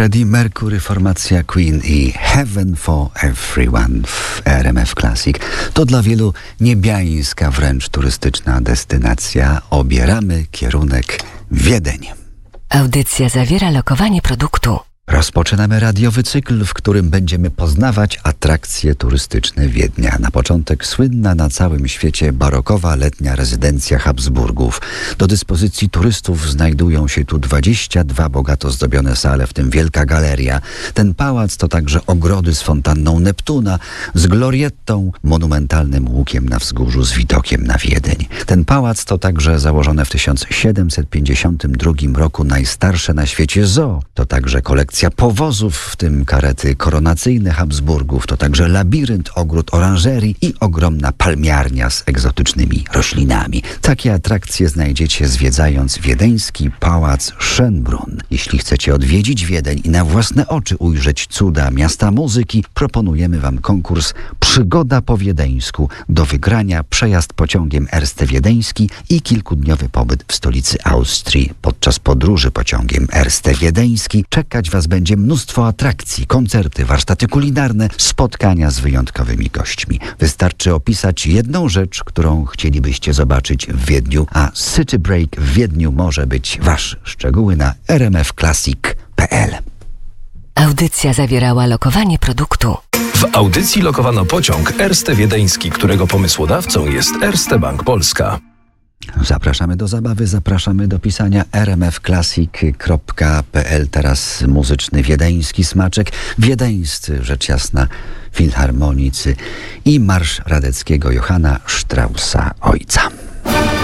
Freddie Mercury, formacja Queen i Heaven for Everyone w RMF Classic. To dla wielu niebiańska, wręcz turystyczna destynacja. Obieramy kierunek Wiedeń. Audycja zawiera lokowanie produktu. Rozpoczynamy radiowy cykl, w którym będziemy poznawać atrakcje turystyczne Wiednia. Na początek słynna na całym świecie barokowa letnia rezydencja Habsburgów. Do dyspozycji turystów znajdują się tu 22 bogato zdobione sale, w tym wielka galeria. Ten pałac to także ogrody z fontanną Neptuna, z gloriettą, monumentalnym łukiem na wzgórzu z widokiem na Wiedeń. Ten pałac to także założone w 1752 roku najstarsze na świecie zoo. To także kolekcja powozów, w tym karety koronacyjne Habsburgów, to także labirynt, ogród oranżerii i ogromna palmiarnia z egzotycznymi roślinami. Takie atrakcje znajdziecie zwiedzając wiedeński pałac Schönbrunn. Jeśli chcecie odwiedzić Wiedeń i na własne oczy ujrzeć cuda miasta muzyki, proponujemy Wam konkurs Przygoda po wiedeńsku. Do wygrania przejazd pociągiem Erste Wiedeński i kilkudniowy pobyt w stolicy Austrii. Podczas podróży pociągiem Erste Wiedeński czekać Was będzie mnóstwo atrakcji, koncerty, warsztaty kulinarne, spotkania z wyjątkowymi gośćmi. Wystarczy opisać jedną rzecz, którą chcielibyście zobaczyć w Wiedniu, a City Break w Wiedniu może być Wasz. Szczegóły na rmfclassic.pl. Audycja zawierała lokowanie produktu. W audycji lokowano pociąg Erste Wiedeński, którego pomysłodawcą jest Erste Bank Polska. Zapraszamy do zabawy, zapraszamy do pisania rmfclassic.pl. Teraz muzyczny wiedeński smaczek. Wiedeńscy, rzecz jasna, filharmonicy i marsz Radeckiego Johanna Straussa ojca.